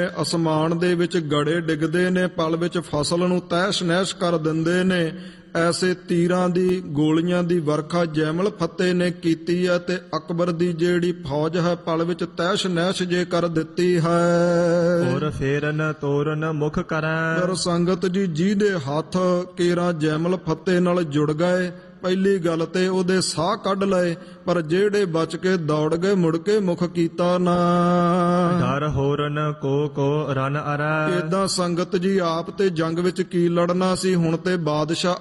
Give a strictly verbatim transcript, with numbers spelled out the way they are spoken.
ਅਸਮਾਨ ਦੇ ਵਿੱਚ ਗੜੇ ਡਿੱਗਦੇ ਨੇ, ਪਲ ਵਿੱਚ ਫਸਲ ਨੂੰ ਤਹਿਸ਼ ਨਹਿਸ਼ ਕਰ ਦਿੰਦੇ ਨੇ। ਐਸੇ ਤੀਰਾਂ ਦੀ ਗੋਲੀਆਂ ਦੀ ਵਰਖਾ ਜੈਮਲ ਫਤਿਹ ਨੇ ਕੀਤੀ ਹੈ, ਤੇ ਅਕਬਰ ਦੀ ਜਿਹੜੀ ਫੌਜ ਹੈ ਪਲ ਵਿੱਚ ਤਹਿਸ਼ ਨਹਿਸ਼ ਜੇ ਕਰ ਦਿੱਤੀ ਹੈ। ਔਰ ਫੇਰਨ ਤੋਰਨ ਮੁਖ ਕਰੈ। ਫਿਰ ਸੰਗਤ ਜੀ ਜਿਹਦੇ ਹੱਥ ਕੇਰਾਂ ਜੈਮਲ ਫਤਿਹ ਨਾਲ ਜੁੜ ਗਏ, ਪਹਿਲੀ ਗੱਲ ਤੇ ਉਹਦੇ ਸਾਹ ਕੱਢ ਲਏ, ਪਰ ਜਿਹੜੇ ਬਚ ਕੇ ਦੌੜ ਗਏ ਮੁੜ ਕੇ ਮੁਖ ਕੀਤਾ ਨਾ। ਡਰ ਹੋਰਨ ਕੋ ਕੋ ਰਨ ਅਰੈ। ਏਦਾਂ ਸੰਗਤ ਜੀ ਆਪ ਤੇ ਜੰਗ ਵਿੱਚ ਕੀ ਲੜਨਾ ਸੀ, ਹੁਣ ਤੇ ਬਾਦਸ਼ਾਹ